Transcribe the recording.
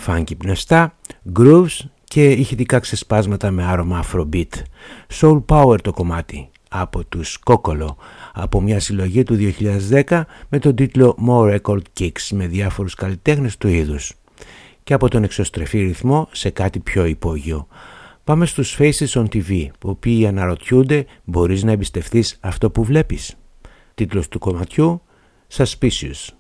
funky πνευστά, grooves και ηχητικά ξεσπάσματα με άρωμα afrobeat. Soul Power το κομμάτι από τους Κόκολο, από μια συλλογή του 2010 με τον τίτλο More Record Kicks, με διάφορους καλλιτέχνες του είδους, και από τον εξωστρεφή ρυθμό σε κάτι πιο υπόγειο. Πάμε στους Faces on TV, οι οποίοι αναρωτιούνται, μπορείς να εμπιστευτείς αυτό που βλέπεις? Τίτλος του κομματιού, Suspicious.